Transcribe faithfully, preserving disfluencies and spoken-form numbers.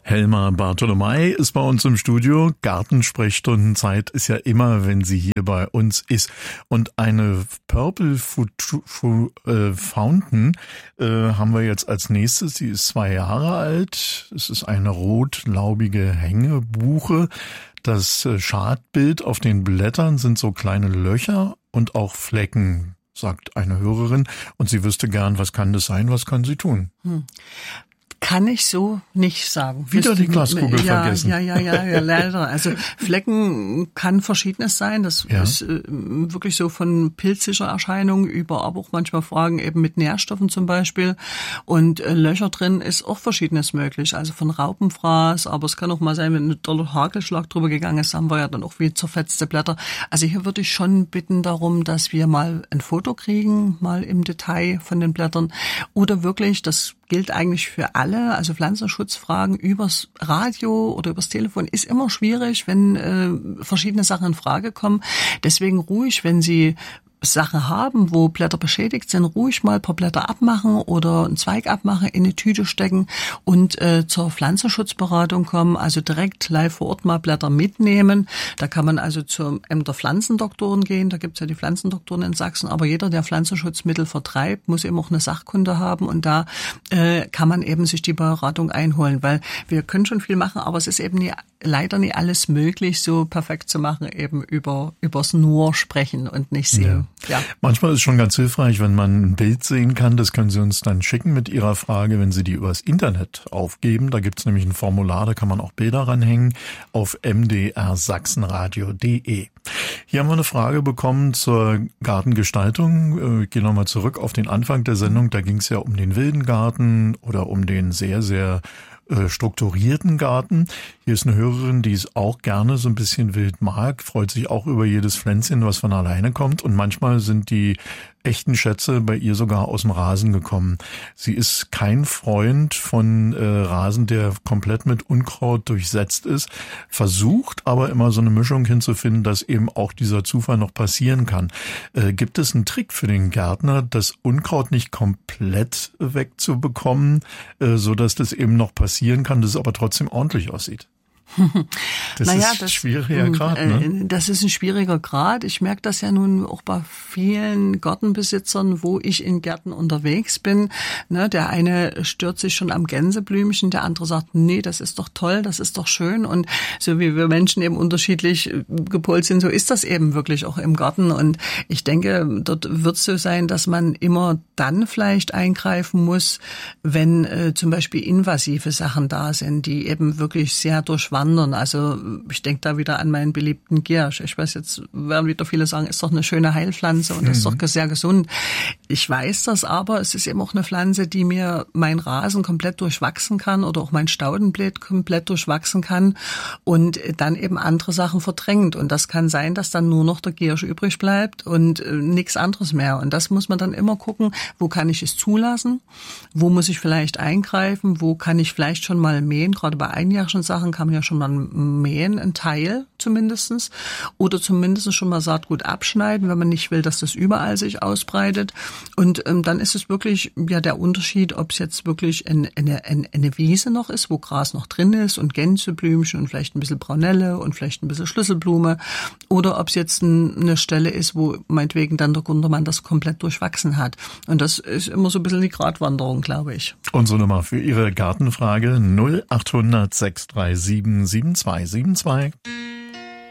Helma Bartolomei ist bei uns im Studio. Gartensprechstundenzeit ist ja immer, wenn sie hier bei uns ist. Und eine Purple Futu, Fu, äh, Fountain äh, haben wir jetzt als nächstes. Sie ist zwei Jahre alt. Es ist eine rotlaubige Hängebuche. Das äh, Schadbild auf den Blättern sind so kleine Löcher und auch Flecken, sagt eine Hörerin. Und sie wüsste gern, was kann das sein, was kann sie tun? Hm. Kann ich so nicht sagen. Wieder die Glaskugel ja, vergessen. Ja, ja, ja, ja, leider. Also Flecken kann Verschiedenes sein. Das ja. ist äh, wirklich so von pilzischer Erscheinung über, aber auch manchmal Fragen eben mit Nährstoffen zum Beispiel. Und äh, Löcher drin ist auch Verschiedenes möglich. Also von Raupenfraß, aber es kann auch mal sein, wenn ein doller Hagelschlag drüber gegangen ist, haben wir ja dann auch wie zerfetzte Blätter. Also hier würde ich schon bitten darum, dass wir mal ein Foto kriegen, mal im Detail von den Blättern. Oder wirklich, das gilt eigentlich für alle, also Pflanzenschutzfragen übers Radio oder übers Telefon ist immer schwierig, wenn äh, verschiedene Sachen in Frage kommen. Deswegen ruhig, wenn Sie Sachen haben, wo Blätter beschädigt sind, ruhig mal ein paar Blätter abmachen oder einen Zweig abmachen, in eine Tüte stecken und äh, zur Pflanzenschutzberatung kommen, also direkt live vor Ort mal Blätter mitnehmen. Da kann man also zu einem der Pflanzendoktoren gehen, da gibt's ja die Pflanzendoktoren in Sachsen, aber jeder, der Pflanzenschutzmittel vertreibt, muss eben auch eine Sachkunde haben und da äh, kann man eben sich die Beratung einholen, weil wir können schon viel machen, aber es ist eben nie, leider nie alles möglich, so perfekt zu machen, eben über übers nur sprechen und nicht sehen. Ja. Ja. Manchmal ist es schon ganz hilfreich, wenn man ein Bild sehen kann. Das können Sie uns dann schicken mit Ihrer Frage, wenn Sie die übers Internet aufgeben. Da gibt es nämlich ein Formular, da kann man auch Bilder ranhängen auf m d r sachsenradio punkt d e. Hier haben wir eine Frage bekommen zur Gartengestaltung. Ich gehe nochmal zurück auf den Anfang der Sendung. Da ging es ja um den wilden Garten oder um den sehr, sehr strukturierten Garten. Hier ist eine Hörerin, die es auch gerne so ein bisschen wild mag, freut sich auch über jedes Pflänzchen, was von alleine kommt. Und manchmal sind die echten Schätze bei ihr sogar aus dem Rasen gekommen. Sie ist kein Freund von äh, Rasen, der komplett mit Unkraut durchsetzt ist, versucht aber immer so eine Mischung hinzufinden, dass eben auch dieser Zufall noch passieren kann. Äh, gibt es einen Trick für den Gärtner, das Unkraut nicht komplett wegzubekommen, äh, so dass das eben noch passieren kann, dass es aber trotzdem ordentlich aussieht? Das naja, ist ein das, schwieriger Grad, ne? Das ist ein schwieriger Grad. Ich merke das ja nun auch bei vielen Gartenbesitzern, wo ich in Gärten unterwegs bin. Ne, der eine stört sich schon am Gänseblümchen, der andere sagt, nee, das ist doch toll, das ist doch schön. Und so wie wir Menschen eben unterschiedlich gepolt sind, so ist das eben wirklich auch im Garten. Und ich denke, dort wird es so sein, dass man immer dann vielleicht eingreifen muss, wenn äh, zum Beispiel invasive Sachen da sind, die eben wirklich sehr durchwandern. Also ich denke da wieder an meinen beliebten Giersch. Ich weiß, jetzt werden wieder viele sagen, ist doch eine schöne Heilpflanze und mhm. ist doch sehr gesund. Ich weiß das, aber es ist eben auch eine Pflanze, die mir mein Rasen komplett durchwachsen kann oder auch mein Staudenbeet komplett durchwachsen kann und dann eben andere Sachen verdrängt. Und das kann sein, dass dann nur noch der Giersch übrig bleibt und äh, nichts anderes mehr. Und das muss man dann immer gucken, wo kann ich es zulassen, wo muss ich vielleicht eingreifen, wo kann ich vielleicht schon mal mähen. Gerade bei einjährigen Sachen kann man ja schon mal mähen, ein Teil zumindestens, oder zumindest schon mal Saatgut abschneiden, wenn man nicht will, dass das überall sich ausbreitet. Und ähm, dann ist es wirklich ja der Unterschied, ob es jetzt wirklich eine, eine, eine Wiese noch ist, wo Gras noch drin ist und Gänseblümchen und vielleicht ein bisschen Braunelle und vielleicht ein bisschen Schlüsselblume, oder ob es jetzt ein, eine Stelle ist, wo meinetwegen dann der Gundermann das komplett durchwachsen hat. Und das ist immer so ein bisschen die Gratwanderung, glaube ich. Unsere Nummer für Ihre Gartenfrage null achthundert sechs drei sieben sieben zwei sieben zwei.